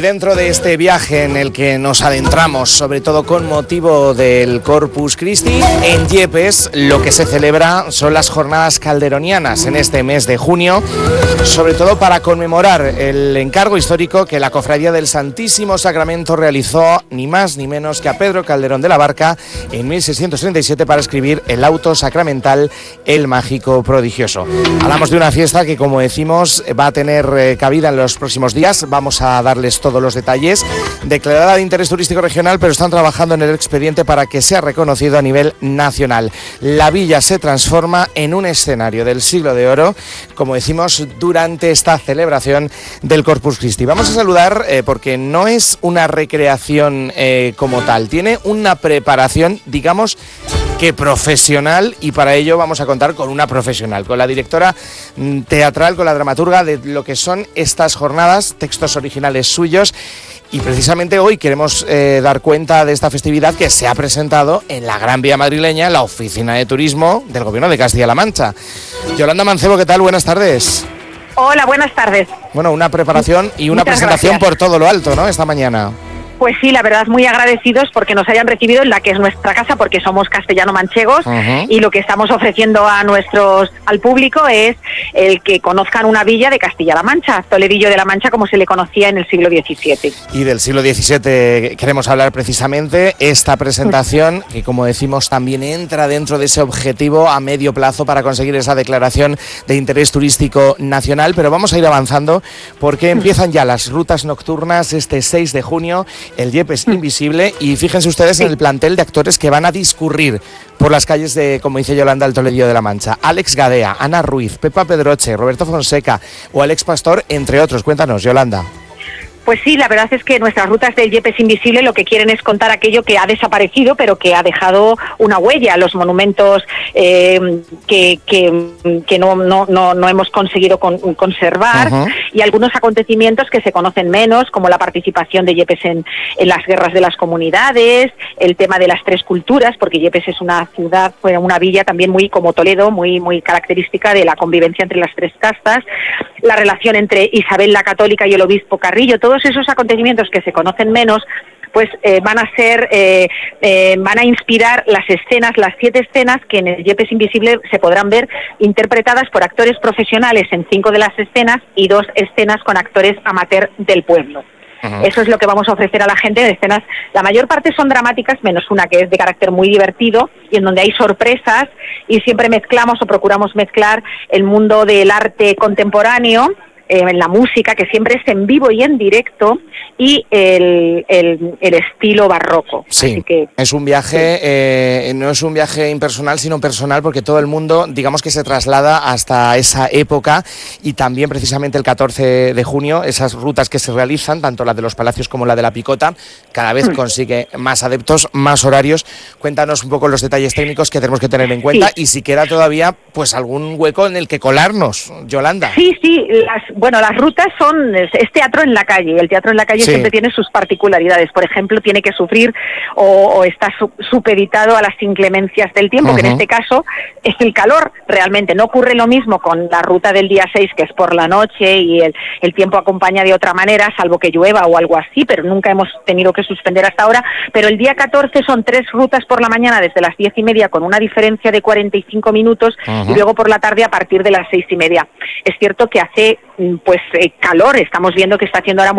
Y dentro de este viaje en el que nos adentramos, sobre todo con motivo del Corpus Christi, en Yepes lo que se celebra son las jornadas calderonianas en este mes de junio, sobre todo para conmemorar el encargo histórico que la Cofradía del Santísimo Sacramento realizó ni más ni menos que a Pedro Calderón de la Barca en 1637 para escribir el auto sacramental El Mágico Prodigioso. Hablamos de una fiesta que, como decimos, va a tener cabida en los próximos días. Vamos a darles todos los detalles. Declarada de interés turístico regional, pero están trabajando en el expediente para que sea reconocido a nivel nacional. La villa se transforma en un escenario del siglo de oro, como decimos, durante esta celebración del Corpus Christi. Vamos a saludar porque no es una recreación como tal, tiene una preparación, digamos, que profesional, y para ello vamos a contar con una profesional, con la directora teatral, con la dramaturga de lo que son estas jornadas, textos originales suyos, y precisamente hoy queremos dar cuenta de esta festividad que se ha presentado en la Gran Vía madrileña, en la Oficina de Turismo del Gobierno de Castilla-La Mancha. Yolanda Mancebo, ¿qué tal? Buenas tardes. Hola, buenas tardes. Bueno, una preparación y una presentación por todo lo alto, ¿no?, esta mañana. Pues sí, la verdad, muy agradecidos porque nos hayan recibido en la que es nuestra casa, porque somos castellano-manchegos, y lo que estamos ofreciendo al público es el que conozcan una villa de Castilla-La Mancha, Toledillo de la Mancha, como se le conocía en el siglo XVII. Y del siglo XVII queremos hablar precisamente. Esta presentación, que como decimos también entra dentro de ese objetivo a medio plazo para conseguir esa declaración de interés turístico nacional, pero vamos a ir avanzando porque empiezan ya las rutas nocturnas este 6 de junio, el Yepes Invisible, y fíjense ustedes en el plantel de actores que van a discurrir por las calles de, como dice Yolanda, el Toledillo de la Mancha. Alex Gadea, Ana Ruiz, Pepa Pedroche, Roberto Fonseca o Alex Pastor, entre otros. Cuéntanos, Yolanda. Pues sí, la verdad es que nuestras rutas del Yepes Invisible lo que quieren es contar aquello que ha desaparecido, pero que ha dejado una huella, los monumentos que no hemos conseguido conservar, y algunos acontecimientos que se conocen menos, como la participación de Yepes en las guerras de las comunidades, el tema de las tres culturas, porque Yepes es una ciudad, una villa también muy, como Toledo, muy característica de la convivencia entre las tres castas, la relación entre Isabel la Católica y el obispo Carrillo. Todos esos acontecimientos que se conocen menos, pues van a inspirar las escenas, las 7 escenas que en el Yepes Invisible se podrán ver interpretadas por actores profesionales en 5 de las escenas y 2 escenas con actores amateur del pueblo. Eso es lo que vamos a ofrecer a la gente de escenas. La mayor parte son dramáticas, menos una que es de carácter muy divertido y en donde hay sorpresas, y siempre mezclamos o procuramos mezclar el mundo del arte contemporáneo, en la música, que siempre es en vivo y en directo, y el estilo barroco. Sí, así que es un viaje, no es un viaje impersonal, sino personal, porque todo el mundo, digamos, que se traslada hasta esa época, y también precisamente el 14 de junio, esas rutas que se realizan, tanto la de los Palacios como la de la Picota, cada vez consigue más adeptos, más horarios. Cuéntanos un poco los detalles técnicos que tenemos que tener en cuenta, y si queda todavía pues algún hueco en el que colarnos, Yolanda. Sí, las rutas es teatro en la calle. El teatro en la calle siempre tiene sus particularidades. Por ejemplo, tiene que sufrir o está supeditado a las inclemencias del tiempo, que en este caso es el calor. Realmente no ocurre lo mismo con la ruta del día 6, que es por la noche y el tiempo acompaña de otra manera, salvo que llueva o algo así, pero nunca hemos tenido que suspender hasta ahora. Pero el día 14 son 3 rutas por la mañana desde las 10:30, con una diferencia de 45 minutos, y luego por la tarde a partir de las 6:30. Es cierto que hace calor, estamos viendo que está haciendo ahora